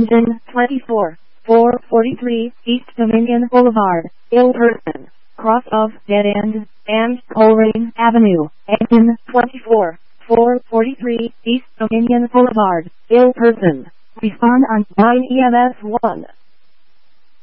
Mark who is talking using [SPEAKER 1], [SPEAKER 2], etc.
[SPEAKER 1] Engine 24, 443 East Dominion Boulevard, ill person, cross of Dead End, and Coleraine Avenue. Engine 24, 443 East Dominion Boulevard, ill person. Respond on 9 EMS 1.